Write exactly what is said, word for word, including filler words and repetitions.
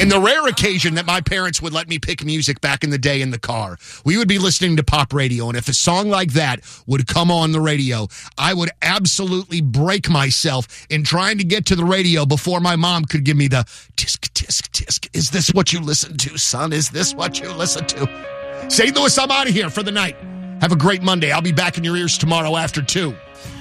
In the rare occasion that my parents would let me pick music back in the day in the car, we would be listening to pop radio, and if a song like that would come on the radio, I would absolutely break myself in trying to get to the radio before my mom could give me the tisk, tisk, tisk. Is this what you listen to, son? Is this what you listen to? Saint Louis, I'm out of here for the night. Have a great Monday. I'll be back in your ears tomorrow after two.